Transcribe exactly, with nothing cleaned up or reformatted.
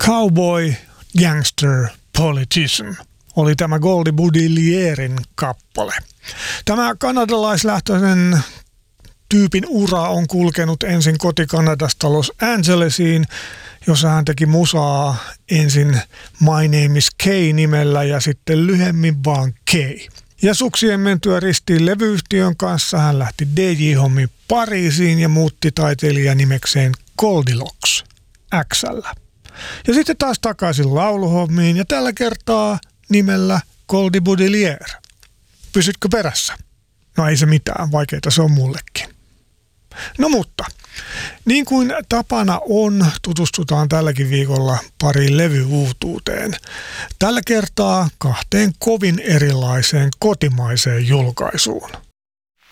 Cowboy, Gangster, Politician oli tämä Goldie Boudillierin kappale. Tämä kanadalaislähtöinen tyypin ura on kulkenut ensin koti-Kanadasta Los Angelesiin, jossa hän teki musaa ensin My Name is Kay-nimellä ja sitten lyhemmin vaan Kay. Ja suksien mentyä ristiin levyyhtiön kanssa hän lähti D J-hommiin Pariisiin ja muutti taiteilijan nimekseen Goldilocks X:llä. Ja sitten taas takaisin lauluhommiin ja tällä kertaa nimellä Goldie Boudillier. Pysytkö perässä? No ei se mitään, vaikeita se on mullekin. No mutta, niin kuin tapana on, tutustutaan tälläkin viikolla pariin levyuutuuteen. Tällä kertaa kahteen kovin erilaiseen kotimaiseen julkaisuun.